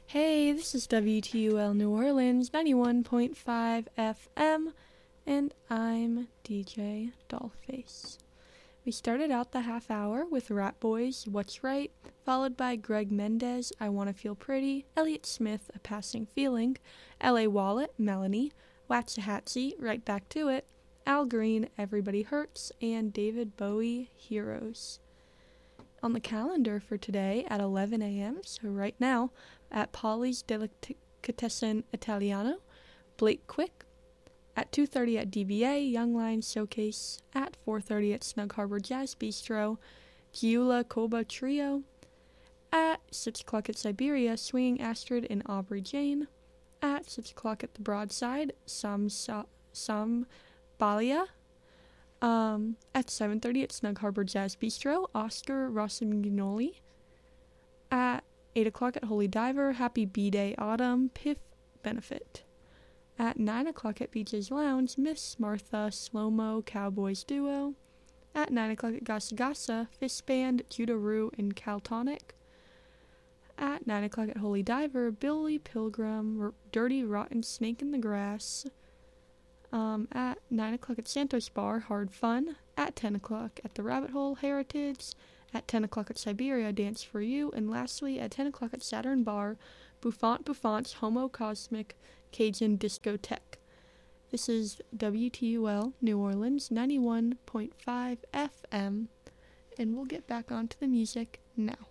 Hey, this is WTUL New Orleans 91.5 FM, and I'm DJ Dollface. We started out the half hour with Rat Boys, What's Right, followed by Greg Mendez, I Wanna Feel Pretty, Elliott Smith, A Passing Feeling, L.A. Wallet, Melanie, Waxahachie, Right Back to It, Al Green, Everybody Hurts, and David Bowie, Heroes. On the calendar for today at 11 a.m., so right now, at Polly's Delicatessen Italiano, Blake Quick, at 2:30 at DVA, Young Lions Showcase, at 4:30 at Snug Harbor Jazz Bistro, Giula Koba Trio, at 6 o'clock at Siberia, Swinging Astrid and Aubrey Jane, at 6 o'clock at the Broadside, Sam Balia, at 7:30 at Snug Harbor Jazz Bistro, Oscar Rossignoli. At 8 o'clock at Holy Diver, Happy B-Day Autumn, Piff Benefit. At 9 o'clock at BJ's Lounge, Miss Martha Slow-Mo Cowboys Duo. At 9 o'clock at Gasa Gasa, Fist Band, Judah Rue, and Caltonic. At 9 o'clock at Holy Diver, Billy Pilgrim, Dirty Rotten Snake in the Grass. At 9 o'clock at Santos Bar, Hard Fun. At 10 o'clock at the Rabbit Hole, Heritage. At 10 o'clock at Siberia, Dance for You. And lastly, at 10 o'clock at Saturn Bar, Buffant's Homo Cosmic Cajun Discotheque. This is WTUL New Orleans 91.5 FM, and we'll get back onto the music now.